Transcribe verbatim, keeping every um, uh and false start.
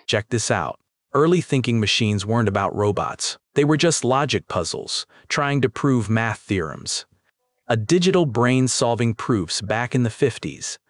Check this out. Early thinking machines weren't about robots. They were just logic puzzles, trying to prove math theorems. A digital brain solving proofs back in the fifties.